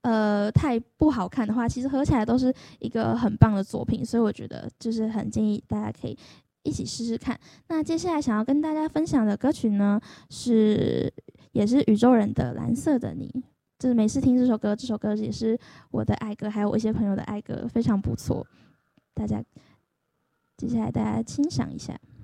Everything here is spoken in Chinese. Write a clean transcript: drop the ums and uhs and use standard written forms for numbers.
太不好看的话，其实合起来都是一个很棒的作品，所以我觉得就是很建议大家可以一起试试看。那接下来想要跟大家分享的歌曲呢，也是宇宙人的《蓝色的你》。就是每次听这首歌也是我的爱歌，还有我一些朋友的爱歌，非常不错。接下来大家欣赏一下。